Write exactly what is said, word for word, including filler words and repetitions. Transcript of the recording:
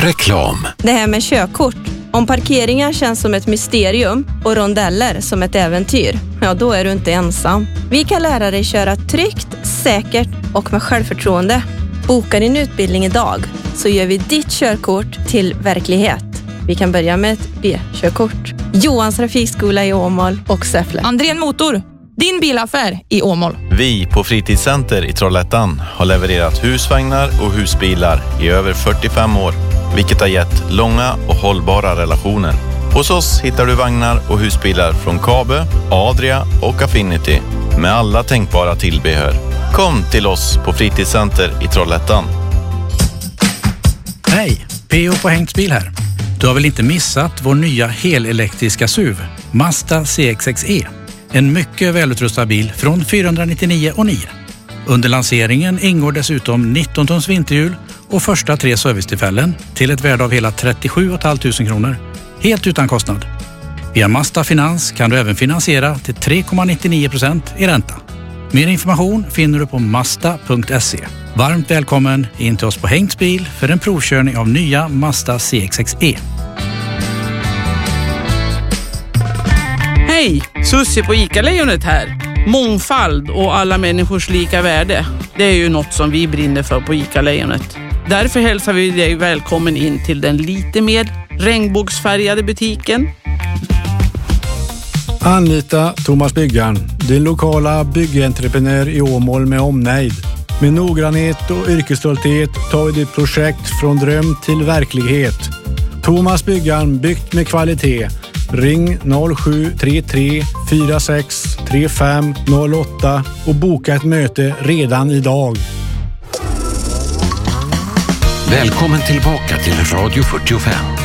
Reklam. Det här med körkort. Om parkeringar känns som ett mysterium och rondeller som ett äventyr, ja då är du inte ensam. Vi kan lära dig köra tryggt, säkert och med självförtroende. Boka din utbildning idag så gör vi ditt körkort till verklighet. Vi kan börja med ett B-körkort. Johans trafikskola i Åmål och Säffle. Andrén Motor, din bilaffär i Åmål. Vi på Fritidscenter i Trollhättan har levererat husvagnar och husbilar i över fyrtiofem år, vilket har gett långa och hållbara relationer. Hos oss hittar du vagnar och husbilar från Kabe, Adria och Affinity med alla tänkbara tillbehör. Kom till oss på Fritidscenter i Trollhättan. Hej, P O på Hängtsbil här. Du har väl inte missat vår nya helelektriska S U V, Mazda C X X E. En mycket välutrustad bil från fyrahundranittionio och nio. Under lanseringen ingår dessutom nitton tons vinterhjul och första tre servicetillfällen till ett värde av hela trettiosju tusen femhundra kronor. Helt utan kostnad. Via Mazda Finans kan du även finansiera till tre komma nittionio procent i ränta. Mer information finner du på mazda punkt se. Varmt välkommen in till oss på Hängtsbil för en provkörning av nya Mazda C X X E. Hej, Susie på ICA-lejonet här. Mångfald och alla människors lika värde. Det är ju något som vi brinner för på ICA-lejonet. Därför hälsar vi dig välkommen in till den lite mer regnbågsfärgade butiken. Anlita Thomas Byggaren, din lokala byggentreprenör i Åmål med omnejd. Med noggrannhet och yrkesstolthet tar vi ditt projekt från dröm till verklighet. Thomas Byggaren, byggt med kvalitet. Ring noll sju tre tre fyra sex tre fem noll åtta och boka ett möte redan idag. Välkommen tillbaka till Radio fyrtiofem.